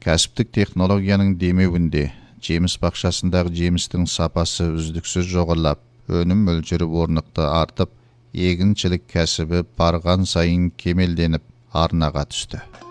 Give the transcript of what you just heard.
Кәсіптік технологияның демеуінде жеміс бақшасындағы жемістің сапасы үздіксіз жоғарылап, өнім мөлшері орнықты артып, егіншілік кәсібі барған сайын кемелденіп, арнаға түсті.